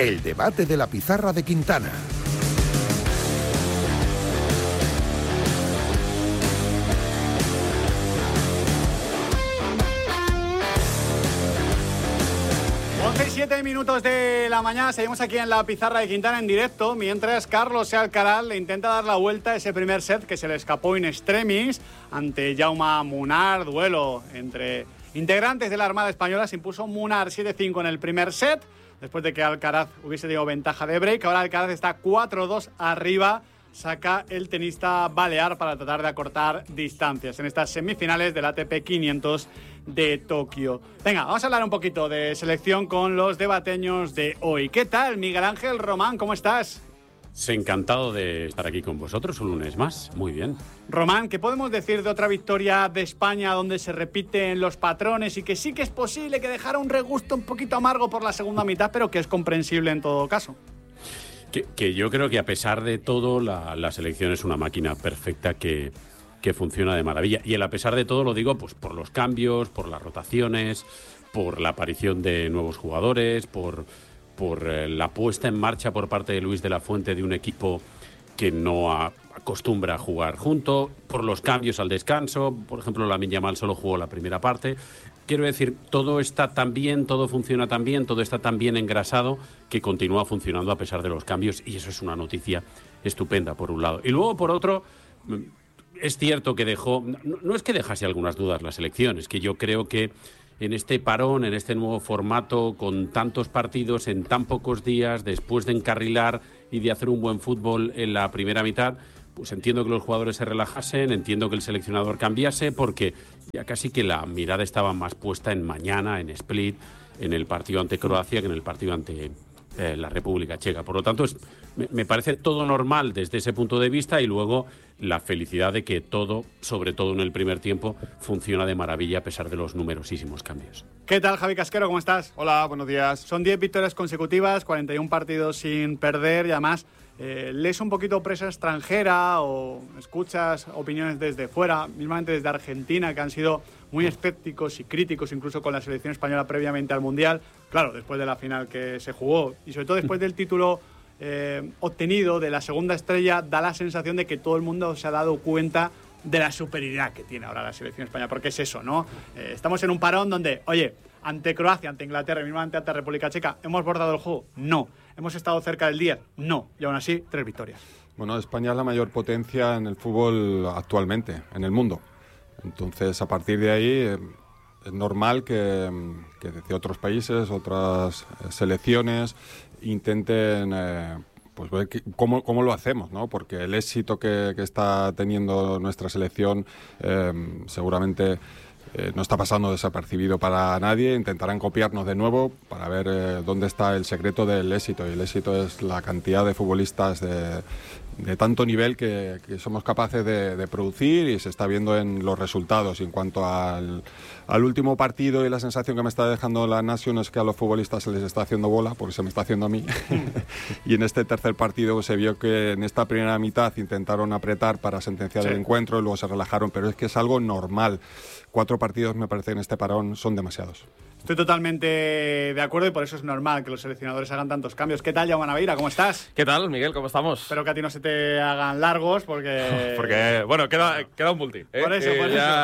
El debate de la pizarra de Quintana. Siete minutos de la mañana, seguimos aquí en la pizarra de Quintana en directo, mientras Carlos Alcaraz le intenta dar la vuelta a ese primer set que se le escapó in extremis ante Jaume Munar. Duelo entre integrantes de la Armada Española. Se impuso Munar 7-5 en el primer set, después de que Alcaraz hubiese tenido ventaja de break. Ahora Alcaraz está 4-2 arriba. Saca el tenista balear para tratar de acortar distancias en estas semifinales del ATP 500 de Tokio. Venga, vamos a hablar un poquito de selección con los debateños de hoy. ¿Qué tal, Miguel Ángel Román? ¿Cómo estás? Encantado de estar aquí con vosotros un lunes más. Muy bien. Román, ¿qué podemos decir de otra victoria de España donde se repiten los patrones y que sí que es posible que dejara un regusto un poquito amargo por la segunda mitad, pero que es comprensible en todo caso? Que yo creo que a pesar de todo la selección es una máquina perfecta que funciona de maravilla. Y el a pesar de todo lo digo pues por los cambios, por las rotaciones, por la aparición de nuevos jugadores, por la puesta en marcha por parte de Luis de la Fuente de un equipo que no acostumbra a jugar junto, por los cambios al descanso. Por ejemplo, Lamine Yamal solo jugó la primera parte. Quiero decir, todo está tan bien, todo funciona tan bien, todo está tan bien engrasado que continúa funcionando a pesar de los cambios, y eso es una noticia estupenda por un lado. Y luego por otro, es cierto que no es que dejase algunas dudas la selección, es que yo creo que en este parón, en este nuevo formato, con tantos partidos en tan pocos días, después de encarrilar y de hacer un buen fútbol en la primera mitad, pues entiendo que los jugadores se relajasen, entiendo que el seleccionador cambiase, porque ya casi que la mirada estaba más puesta en mañana, en Split, en el partido ante Croacia, que en el partido ante la República Checa. Por lo tanto, me parece todo normal desde ese punto de vista, y luego la felicidad de que todo, sobre todo en el primer tiempo, funciona de maravilla a pesar de los numerosísimos cambios. ¿Qué tal, Javi Casquero? ¿Cómo estás? Hola, buenos días. Son 10 victorias consecutivas, 41 partidos sin perder, y además lees un poquito prensa extranjera o escuchas opiniones desde fuera, mismamente desde Argentina, que han sido muy escépticos y críticos incluso con la selección española previamente al Mundial. Claro, después de la final que se jugó y sobre todo después del título obtenido de la segunda estrella, da la sensación de que todo el mundo se ha dado cuenta de la superioridad que tiene ahora la selección española, porque es eso, ¿no? Estamos en un parón donde, oye, ante Croacia, ante Inglaterra y mismamente ante República Checa, ¿hemos bordado el juego? No. ¿Hemos estado cerca del 10? No. Y aún así, 3 victorias. Bueno, España es la mayor potencia en el fútbol actualmente, en el mundo. Entonces, a partir de ahí, es normal que desde otros países, otras selecciones, intenten pues ver cómo lo hacemos, ¿no? Porque el éxito que está teniendo nuestra selección seguramente no está pasando desapercibido para nadie. Intentarán copiarnos de nuevo para ver dónde está el secreto del éxito, y el éxito es la cantidad de futbolistas de tanto nivel que somos capaces de producir, y se está viendo en los resultados. Y en cuanto al último partido, y la sensación que me está dejando la Nation es que a los futbolistas se les está haciendo bola, porque se me está haciendo a mí. Y en este tercer partido se vio que en esta primera mitad intentaron apretar para sentenciar el encuentro, y luego se relajaron, pero es que es algo normal. 4 partidos, me parece, en este parón son demasiados. Estoy totalmente de acuerdo, y por eso es normal que los seleccionadores hagan tantos cambios. ¿Qué tal, Jaume Naveira? ¿Cómo estás? ¿Qué tal, Miguel? ¿Cómo estamos? Espero que a ti no se te hagan largos, porque... Porque, bueno, queda un multi. Por eso.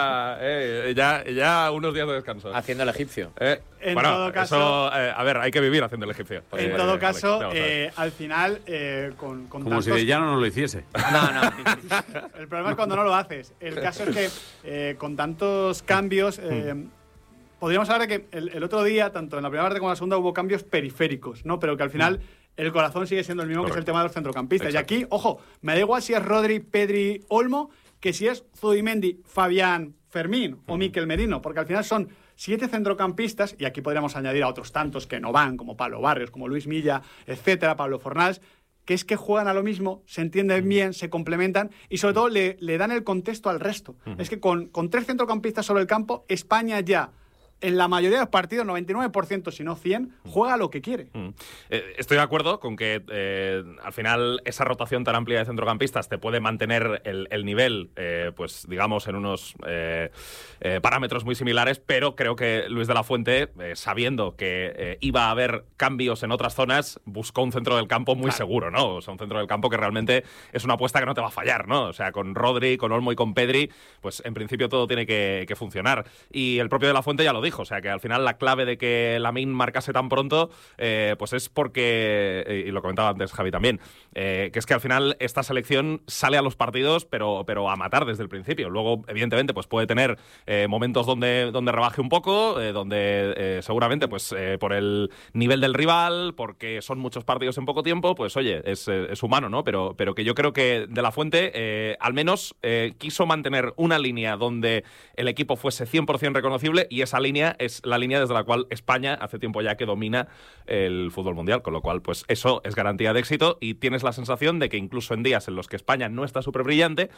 Ya unos días de descanso. Haciendo el egipcio. En todo caso... a ver, hay que vivir haciendo el egipcio. En todo caso, al final, con como tantos... si de llano no lo hiciese. No. El problema es cuando no lo haces. El caso es que con tantos cambios... podríamos hablar de que el otro día, tanto en la primera parte como en la segunda, hubo cambios periféricos, ¿no? Pero que al final el corazón sigue siendo el mismo. Correcto. Que es el tema de los centrocampistas. Exacto. Y aquí, ojo, me da igual si es Rodri, Pedri, Olmo, que si es Zubimendi, Fabián, Fermín o Mikel Merino, porque al final son 7 centrocampistas, y aquí podríamos añadir a otros tantos que no van, como Pablo Barrios, como Luis Milla, etcétera, Pablo Fornals, que es que juegan a lo mismo, se entienden bien, se complementan, y sobre todo le dan el contexto al resto. Es que con 3 centrocampistas sobre el campo, España ya en la mayoría de los partidos, 99%, si no 100, juega lo que quiere. Estoy de acuerdo con que al final esa rotación tan amplia de centrocampistas te puede mantener el nivel, pues digamos, en unos parámetros muy similares, pero creo que Luis de la Fuente, sabiendo que iba a haber cambios en otras zonas, buscó un centro del campo muy seguro, ¿no? O sea, un centro del campo que realmente es una apuesta que no te va a fallar, ¿no? O sea, con Rodri, con Olmo y con Pedri, pues en principio todo tiene que funcionar. Y el propio de la Fuente ya lo dijo, o sea, que al final la clave de que Lamine marcase tan pronto, pues es porque, y lo comentaba antes Javi también, que es que al final esta selección sale a los partidos, pero a matar desde el principio. Luego, evidentemente, pues puede tener momentos donde rebaje un poco, donde seguramente, pues por el nivel del rival, porque son muchos partidos en poco tiempo, pues oye, es humano, ¿no? Pero que yo creo que de la Fuente, al menos, quiso mantener una línea donde el equipo fuese 100% reconocible, y esa línea es la línea desde la cual España hace tiempo ya que domina el fútbol mundial, con lo cual pues eso es garantía de éxito, y tienes la sensación de que incluso en días en los que España no está súper brillante,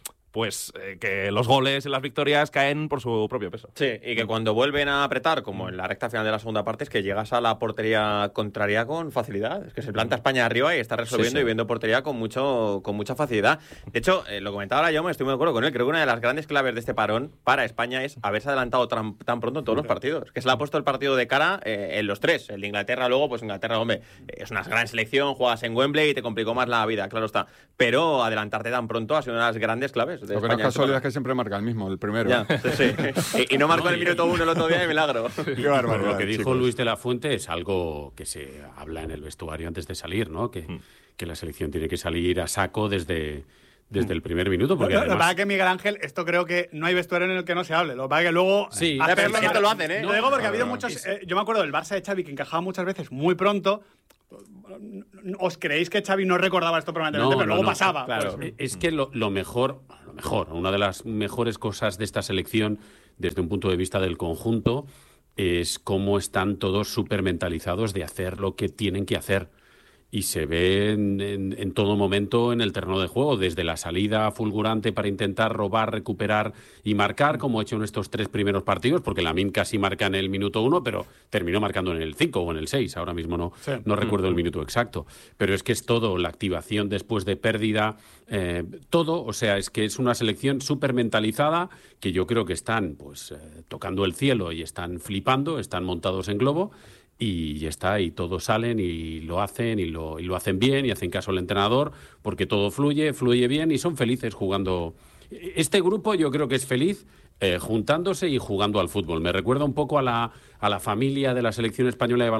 pues que los goles y las victorias caen por su propio peso. Sí, y que cuando vuelven a apretar, como en la recta final de la segunda parte, es que llegas a la portería contraria con facilidad. Es que se planta España arriba y está resolviendo y viendo portería con mucha facilidad. De hecho, lo comentaba ahora yo, me estoy muy de acuerdo con él. Creo que una de las grandes claves de este parón para España es haberse adelantado tan pronto en todos los partidos. Que se le ha puesto el partido de cara en los tres. El de Inglaterra luego, pues Inglaterra, hombre, es una gran selección, juegas en Wembley y te complicó más la vida, claro está. Pero adelantarte tan pronto ha sido una de las grandes claves. Lo que no es casualidad es que siempre marca el mismo, el primero. Ya, sí. Y no marcó el minuto 1 el otro día de milagro. Qué barbaridad, Lo que dijo chicos. Luis de la Fuente es algo que se habla en el vestuario antes de salir, ¿no? Que la selección tiene que salir a saco desde el primer minuto. Porque Lo que además... pasa es que, Miguel Ángel, esto creo que no hay vestuario en el que no se hable. Lo que pasa es que luego... Sí, hacerlo, pero esto lo hacen, ¿eh? Lo digo porque ha habido no, muchos... yo me acuerdo del Barça de Xavi, que encajaba muchas veces muy pronto. ¿Os creéis que Xavi no recordaba esto permanentemente? Pero luego pasaba. Claro. Pues, Es que lo mejor, una de las mejores cosas de esta selección, desde un punto de vista del conjunto, es cómo están todos súper mentalizados de hacer lo que tienen que hacer. Y se ve en todo momento en el terreno de juego, desde la salida fulgurante para intentar robar, recuperar y marcar, como ha hecho en estos 3 primeros partidos, porque Lamine casi marca en el minuto 1, pero terminó marcando en el 5 o en el 6, ahora mismo no recuerdo el minuto exacto. Pero es que es todo, la activación después de pérdida, todo, o sea, es que es una selección súper mentalizada, que yo creo que están pues tocando el cielo y están flipando, están montados en globo. Y ya está, y todos salen y lo hacen y lo hacen bien y hacen caso al entrenador, porque todo fluye bien y son felices jugando. Este grupo yo creo que es feliz juntándose y jugando al fútbol. Me recuerda un poco a la familia de la selección española de